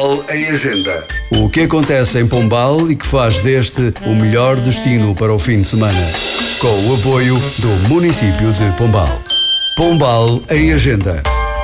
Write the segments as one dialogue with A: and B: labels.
A: Pombal em Agenda. O que acontece em Pombal e que faz deste o melhor destino para o fim de semana. Com o apoio do município de Pombal. Pombal em Agenda.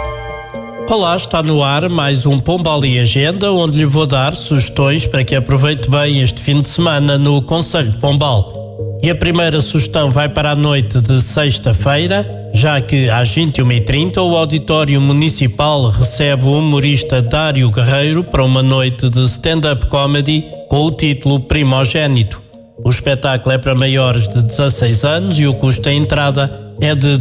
B: Olá, está no ar mais um Pombal em Agenda, onde lhe vou dar sugestões para que aproveite bem este fim de semana no concelho de Pombal. E a primeira sugestão vai para a noite de sexta-feira, já que às 21h30 o Auditório Municipal recebe o humorista Dário Guerreiro para uma noite de stand-up comedy com o título Primogénito. O espetáculo é para maiores de 16 anos e o custo da entrada é de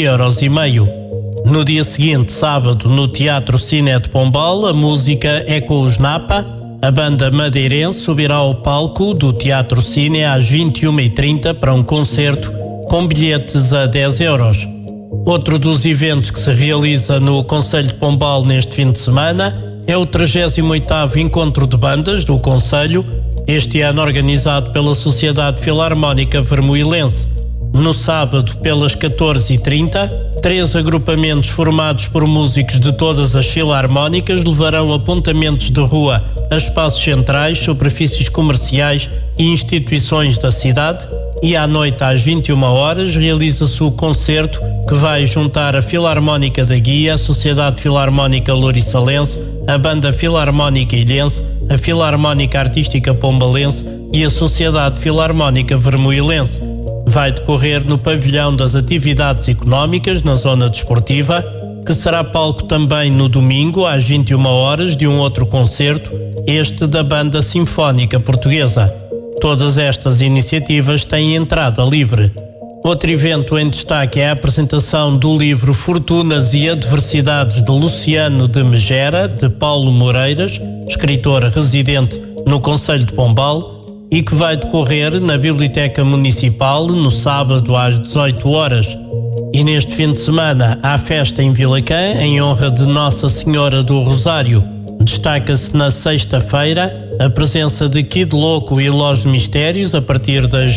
B: 12,5€. No dia seguinte, sábado, no Teatro Cine de Pombal, a música é com os Napa. A banda madeirense subirá ao palco do Teatro Cine às 21h30 para um concerto com bilhetes a 10€. Outro dos eventos que se realiza no concelho de Pombal neste fim de semana é o 38º Encontro de Bandas do concelho, este ano organizado pela Sociedade Filarmónica Vermoilense. No sábado, pelas 14h30, 3 agrupamentos formados por músicos de todas as filarmónicas levarão apontamentos de rua a espaços centrais, superfícies comerciais e instituições da cidade, e à noite às 21h realiza-se o concerto que vai juntar a Filarmónica da Guia, a Sociedade Filarmónica Louriçalense, a Banda Filarmónica Ilhense, a Filarmónica Artística Pombalense e a Sociedade Filarmónica Vermoilense. Vai decorrer no Pavilhão das Atividades Económicas, na zona desportiva, que será palco também no domingo, às 21h, de um outro concerto, este da Banda Sinfónica Portuguesa. Todas estas iniciativas têm entrada livre. Outro evento em destaque é a apresentação do livro Fortunas e Adversidades de Luciano de Megera, de Paulo Moreiras, escritor residente no concelho de Pombal, e que vai decorrer na Biblioteca Municipal no sábado às 18h. E neste fim de semana há festa em Vilacã em honra de Nossa Senhora do Rosário. Destaca-se na sexta-feira a presença de Kid Loco e Los Mistérios a partir das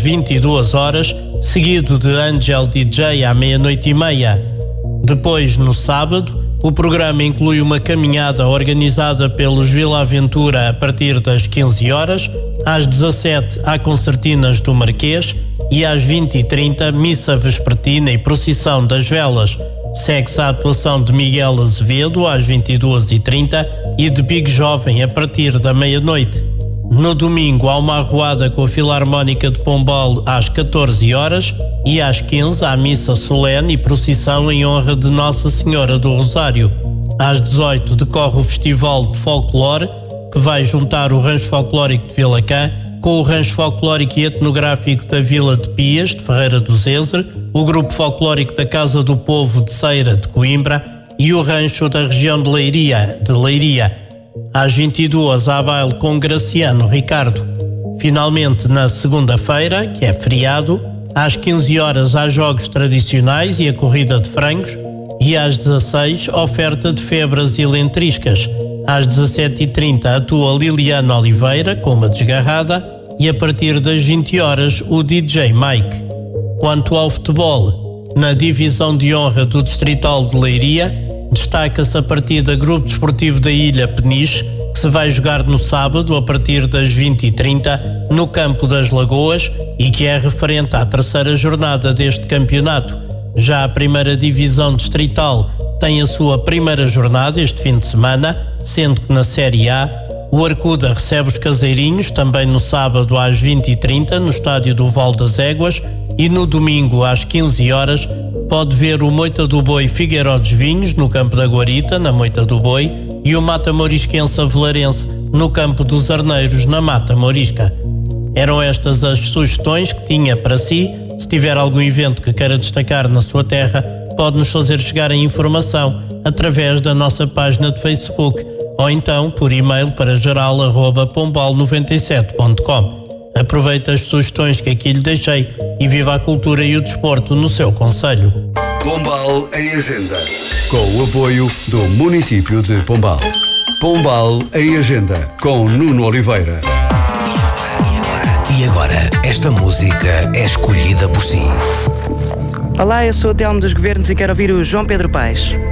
B: 22h, seguido de Angel DJ à 00:30. Depois, no sábado, o programa inclui uma caminhada organizada pelos Vila Aventura a partir das 15h, às 17h há concertinas do Marquês e às 20h30 missa vespertina e procissão das velas. Segue-se a atuação de Miguel Azevedo às 22h30 e de Big Jovem a partir da meia-noite. No domingo há uma arruada com a Filarmónica de Pombal às 14h e às 15h há missa solene e procissão em honra de Nossa Senhora do Rosário. Às 18h decorre o Festival de Folclore, que vai juntar o Rancho Folclórico de Vilacã com o Rancho Folclórico e Etnográfico da Vila de Pias, de Ferreira do Zezer, o Grupo Folclórico da Casa do Povo de Ceira, de Coimbra, e o Rancho da região de Leiria, Às 22h há baile com Graciano Ricardo. Finalmente, na segunda-feira, que é feriado, às 15h há jogos tradicionais e a corrida de frangos, e às 16h oferta de febras e lentriscas. Às 17h30 atua Liliana Oliveira com uma desgarrada e a partir das 20h o DJ Mike. Quanto ao futebol, na divisão de honra do Distrital de Leiria, destaca-se a partida Grupo Desportivo da Ilha Peniche, que se vai jogar no sábado a partir das 20h30 no Campo das Lagoas e que é referente à terceira jornada deste campeonato. Já a primeira divisão distrital tem a sua primeira jornada este fim de semana, sendo que na Série A o Arcuda recebe os Caseirinhos também no sábado às 20h30 no estádio do Val das Éguas e no domingo às 15h pode ver o Moita do Boi Figueiró dos Vinhos no Campo da Guarita, na Moita do Boi, e o Mata Morisquense Avelarense no Campo dos Arneiros, na Mata Morisca. Eram estas as sugestões que tinha para si. Se tiver algum evento que queira destacar na sua terra, pode-nos fazer chegar a informação através da nossa página de Facebook ou então por e-mail para geral@pombal97.com. Aproveite as sugestões que aqui lhe deixei e viva a cultura e o desporto no seu concelho.
A: Pombal em Agenda. Com o apoio do município de Pombal. Pombal em Agenda com Nuno Oliveira.
C: E agora, esta música é escolhida por si.
D: Olá, eu sou o Telmo dos Governos e quero ouvir o João Pedro Paes.